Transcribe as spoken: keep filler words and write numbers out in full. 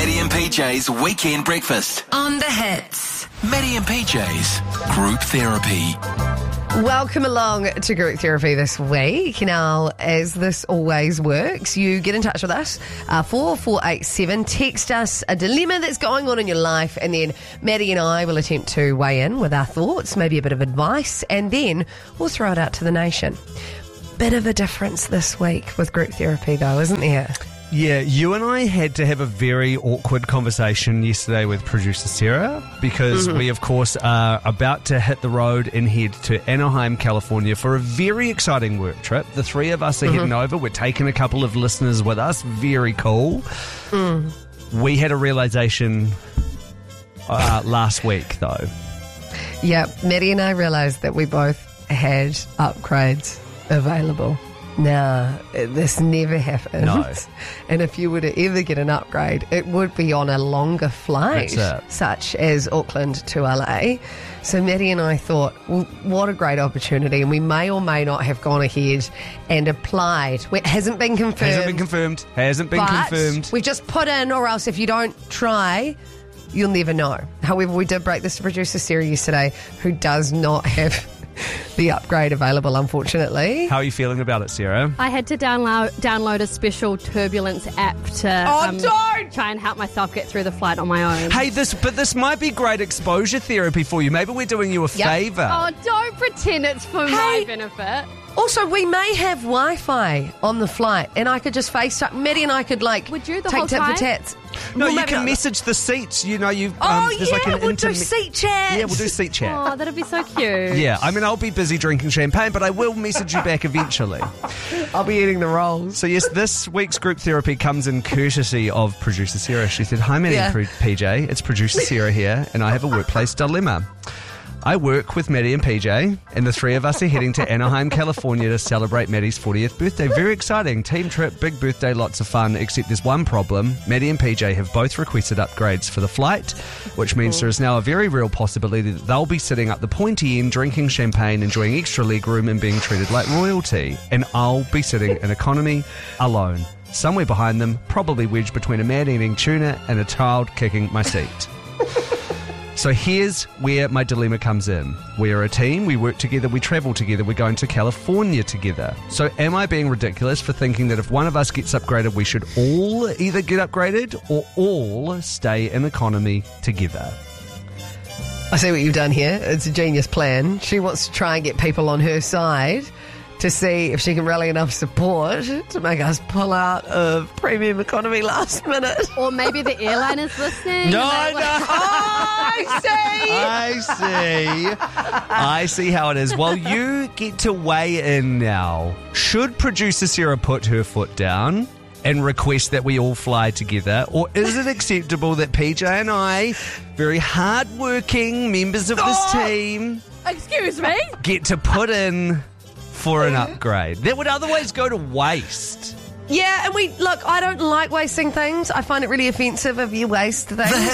Maddie and P J's Weekend Breakfast. On the hits. Maddie and P J's Group Therapy. Welcome along to Group Therapy this week. Now, as this always works, you get in touch with us, uh, four four eight seven, text us a dilemma that's going on in your life, and then Maddie and I will attempt to weigh in with our thoughts, maybe a bit of advice, and then we'll throw it out to the nation. Bit of a difference this week with Group Therapy though, isn't there? Yeah, you and I had to have a very awkward conversation yesterday with producer Sarah because mm-hmm. we, of course, are about to hit the road and head to Anaheim, California for a very exciting work trip. The three of us are mm-hmm. heading over. We're taking a couple of listeners with us. Very cool. Mm. We had a realisation uh, last week, though. Yeah, Maddie and I realised that we both had upgrades available. Now, this never happens. No. And if you were to ever get an upgrade, it would be on a longer flight, such as Auckland to L A. So Maddie and I thought, well, what a great opportunity. And we may or may not have gone ahead and applied. It hasn't been confirmed. Hasn't been confirmed. Hasn't been but confirmed. We just put in, or else if you don't try, you'll never know. However, we did break this to producer Sarah yesterday, who does not have the upgrade available, unfortunately. How are you feeling about it, Sarah? I had to download download a special turbulence app to oh, um, don't! try and help myself get through the flight on my own. Hey, this but this might be great exposure therapy for you. Maybe we're doing you a yep. favour. Oh, don't pretend it's for hey. my benefit. Also, we may have Wi-Fi on the flight, and I could just FaceTime. Maddie and I could, like, Would you the take whole tit time? for tats. No, well, you can not. message the seats. You know, you. Oh, um, there's yeah, like an we'll intermi- do seat chat. Yeah, we'll do seat chat. Oh, that'd be so cute. Yeah, I mean, I'll be busy drinking champagne, but I will message you back eventually. I'll be eating the rolls. So, yes, this week's group therapy comes in courtesy of producer Sarah. She said, "Hi, Maddie yeah. and P J. It's producer Sarah here, and I have a workplace dilemma. I work with Maddie and P J, and the three of us are heading to Anaheim, California to celebrate Maddie's fortieth birthday. Very exciting. Team trip, big birthday, lots of fun, except there's one problem. Maddie and P J have both requested upgrades for the flight, which means there is now a very real possibility that they'll be sitting up the pointy end, drinking champagne, enjoying extra legroom, and being treated like royalty. And I'll be sitting in economy alone. Somewhere behind them, probably wedged between a man eating tuna and a child kicking my seat." So here's where my dilemma comes in. We are a team, we work together, we travel together, we're going to California together. So am I being ridiculous for thinking that if one of us gets upgraded, we should all either get upgraded or all stay in economy together? I see what you've done here. It's a genius plan. She wants to try and get people on her side to see if she can rally enough support to make us pull out of premium economy last minute. Or maybe the airline is listening. No, and no. Oh, I see. I see. I see how it is. Well, you get to weigh in now. Should producer Sarah put her foot down and request that we all fly together? Or is it acceptable that P J and I, very hard-working members of this Oh. like, team, excuse me? get to put in for an upgrade that would otherwise go to waste? Yeah, and we, look, I don't like wasting things. I find it really offensive if you waste things.